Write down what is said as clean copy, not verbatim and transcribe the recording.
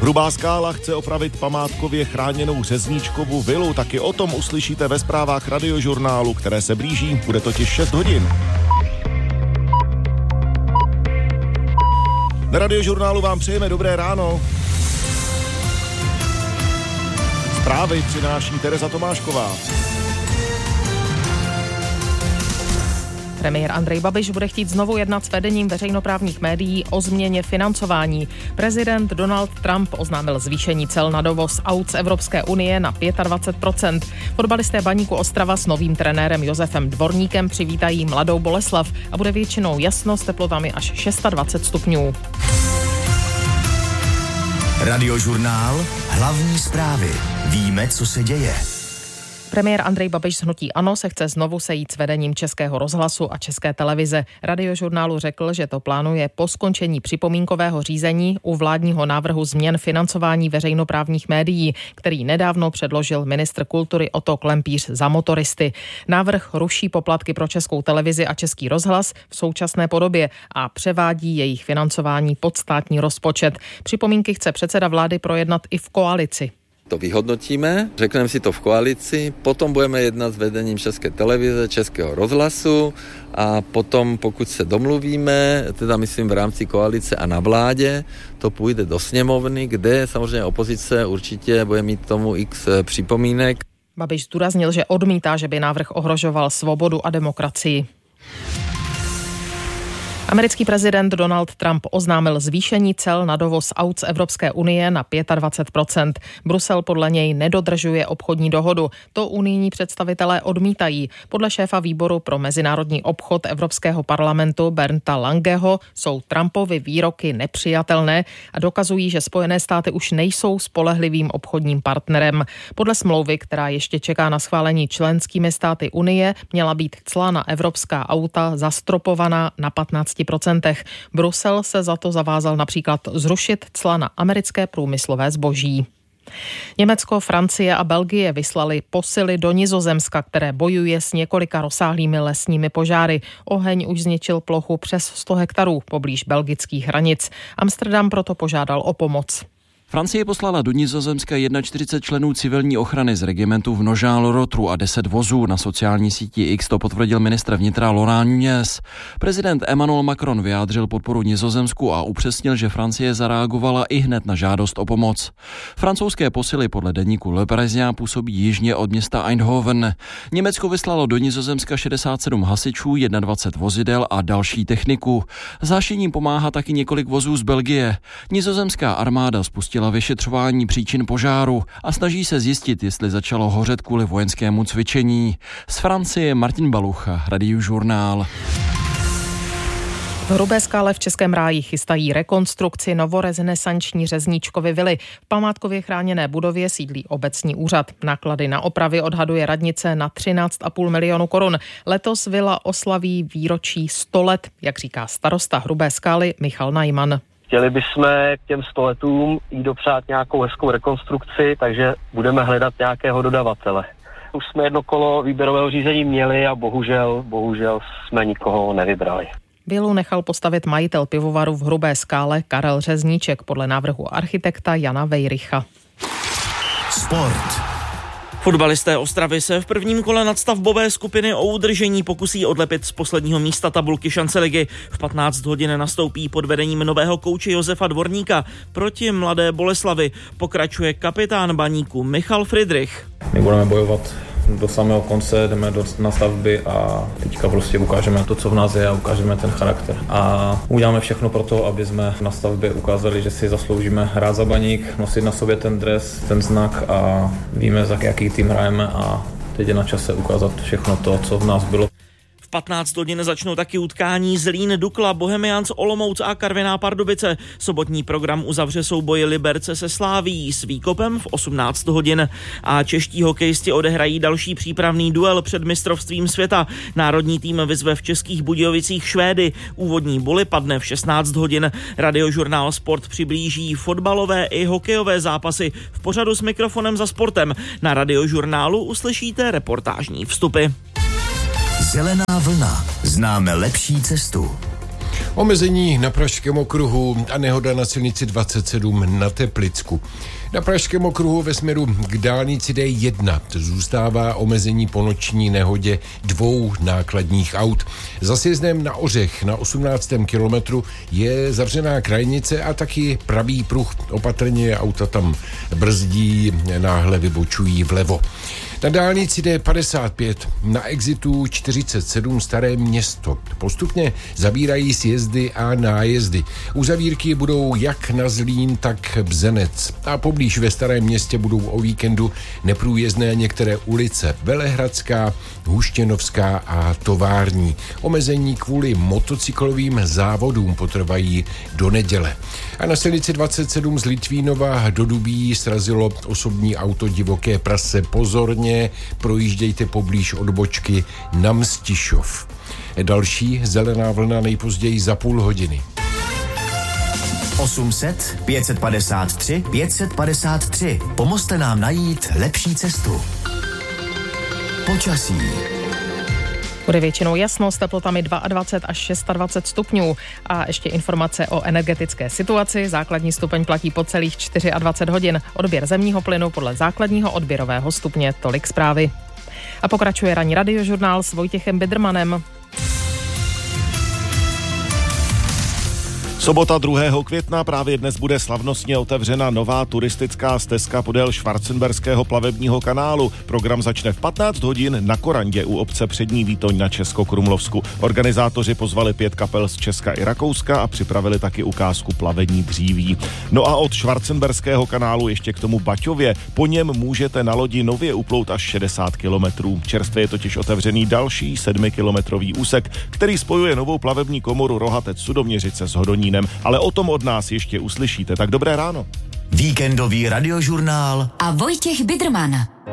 Hrubá Skála chce opravit památkově chráněnou Řezníčkovu vilu. Taky o tom uslyšíte ve zprávách Radiožurnálu, které se blíží. Bude totiž 6 hodin. Na Radiožurnálu vám přejeme dobré ráno. Zprávy přináší Tereza Tomášková. Premiér Andrej Babiš bude chtít znovu jednat s vedením veřejnoprávních médií o změně financování. Prezident Donald Trump oznámil zvýšení cel na dovoz aut z Evropské unie na 25%. Fotbalisté Baníku Ostrava s novým trenérem Josefem Dvorníkem přivítají Mladou Boleslav a bude většinou jasno s teplotami až 26 stupňů. Radiožurnál, hlavní zprávy. Víme, co se děje. Premiér Andrej Babiš z hnutí ANO se chce znovu sejít s vedením Českého rozhlasu a České televize. Radiožurnálu řekl, že to plánuje po skončení připomínkového řízení u vládního návrhu změn financování veřejnoprávních médií, který nedávno předložil ministr kultury Otto Klempíř za motoristy. Návrh ruší poplatky pro Českou televizi a Český rozhlas v současné podobě a převádí jejich financování pod státní rozpočet. Připomínky chce předseda vlády projednat i v koalici. To vyhodnotíme, řekneme si to v koalici, potom budeme jednat s vedením České televize, Českého rozhlasu a potom, pokud se domluvíme, teda myslím v rámci koalice a na vládě, to půjde do sněmovny, kde samozřejmě opozice určitě bude mít tomu x připomínek. Babiš zdůraznil, že odmítá, že by návrh ohrožoval svobodu a demokracii. Americký prezident Donald Trump oznámil zvýšení cel na dovoz aut z Evropské unie na 25%. Brusel podle něj nedodržuje obchodní dohodu. To unijní představitelé odmítají. Podle šéfa výboru pro mezinárodní obchod Evropského parlamentu Bernta Langeho jsou Trumpovy výroky nepřijatelné a dokazují, že Spojené státy už nejsou spolehlivým obchodním partnerem. Podle smlouvy, která ještě čeká na schválení členskými státy Unie, měla být cla na evropská auta zastropovaná na 15%. Brusel se za to zavázal například zrušit cla na americké průmyslové zboží. Německo, Francie a Belgie vyslali posily do Nizozemska, které bojuje s několika rozsáhlými lesními požáry. Oheň už zničil plochu přes 100 hektarů poblíž belgických hranic. Amsterdam proto požádal o pomoc. Francie poslala do Nizozemska 41 členů civilní ochrany z regimentu v Nogent-le-Rotrou a 10 vozů. Na sociální síti X to potvrdil ministr vnitra Laurent Nunez. Prezident Emmanuel Macron vyjádřil podporu Nizozemsku a upřesnil, že Francie zareagovala i hned na žádost o pomoc. Francouzské posily podle deníku Le Parisien působí jižně od města Eindhoven. Německo vyslalo do Nizozemska 67 hasičů, 21 vozidel a další techniku. Zášením pomáhá taky několik vozů z Belgie. Nizozemská armáda spustila vyšetřování příčin požáru a snaží se zjistit, jestli začalo hořet kvůli vojenskému cvičení. Z Francie Martin Balucha, Radiožurnál. V Hrubé Skále v Českém ráji chystají rekonstrukci novorenesanční Řezníčkovy vily. V památkově chráněné budově sídlí obecní úřad. Náklady na opravy odhaduje radnice na 13,5 milionu korun. Letos vila oslaví výročí 100 let, jak říká starosta Hrubé Skály Michal Najman. Chtěli bychom k těm 100 letům jít dopřát nějakou hezkou rekonstrukci, takže budeme hledat nějakého dodavatele. Už jsme jedno kolo výběrového řízení měli a bohužel jsme nikoho nevybrali. Vilu nechal postavit majitel pivovaru v Hrubé Skále Karel Řezníček podle návrhu architekta Jana Vejricha. Sport. Fotbalisté Ostravy se v prvním kole nadstavbové skupiny o udržení pokusí odlepit z posledního místa tabulky šance ligy. V 15 hodin nastoupí pod vedením nového kouče Josefa Dvorníka proti Mladé Boleslavi. Pokračuje kapitán Baníku Michal Friedrich. My budeme bojovat do samého konce, jdeme do nastavby a teďka prostě ukážeme to, co v nás je, a ukážeme ten charakter. A uděláme všechno pro to, aby jsme na stavbě ukázali, že si zasloužíme hrát za Baník, nosit na sobě ten dres, ten znak a víme, za jaký tým hrajeme a teď je na čase ukázat všechno to, co v nás bylo. 15 hodin začnou taky utkání Zlín, Dukla, Bohemians, Olomouc a Karviná Pardubice. Sobotní program uzavře souboj Liberce se Slávií s Výkopem v 18 hodin. A čeští hokejisti odehrají další přípravný duel před mistrovstvím světa. Národní tým vyzve v Českých Budějovicích Švédy. Úvodní boli padne v 16 hodin. Radiožurnál Sport přiblíží fotbalové i hokejové zápasy. V pořadu s mikrofonem za sportem na Radiožurnálu uslyšíte reportážní vstupy. Zelená vlna. Známe lepší cestu. Omezení na Pražském okruhu a nehoda na silnici 27 na Teplicku. Na Pražském okruhu ve směru k dálnici D1 zůstává omezení po noční nehodě 2 nákladních aut. Za sjezdem na Ořech na 18. kilometru je zavřená krajnice a taky pravý pruh. Opatrně auta tam brzdí, náhle vybočují vlevo. Na dálnici D55 na exitu 47 Staré Město postupně zabírají sjezdy a nájezdy. Uzavírky budou jak na Zlín, tak Bzenec. A poblíž ve Starém Městě budou o víkendu neprůjezdné některé ulice. Velehradská, Huštěnovská a Tovární. Omezení kvůli motocyklovým závodům potrvají do neděle. A na silnici 27 z Litvínova do Dubí srazilo osobní auto divoké prase. Pozorně, projíždějte poblíž odbočky na Mstišov. Další zelená vlna nejpozději za půl hodiny. 800 553 553. Pomozte nám najít lepší cestu. Počasí. Bude většinou jasno s teplotami 22 až 26 stupňů. A ještě informace o energetické situaci. Základní stupeň platí po celých 24 hodin. Odběr zemního plynu podle základního odběrového stupně. Tolik zprávy. A pokračuje ranní radiožurnál s Vojtěchem Bidrmanem. Sobota 2. května, právě dnes bude slavnostně otevřena nová turistická stezka podél Schwarzenberského plavebního kanálu. Program začne v 15 hodin na Korandě u obce Přední Výtoň na Českokrumlovsku. Organizátoři pozvali 5 kapel z Česka i Rakouska a připravili taky ukázku plavení dříví. No a od Schwarzenberského kanálu ještě k tomu Baťově. Po něm můžete na lodi nově uplout až 60 kilometrů. Čerstvě je totiž otevřený další 7kilometrový úsek, který spojuje novou plavební komoru Rohatec Sudoměřice s Hodonínem. Ale o tom od nás ještě uslyšíte. Tak dobré ráno. Víkendový radiožurnál a Vojtěch Bidrman.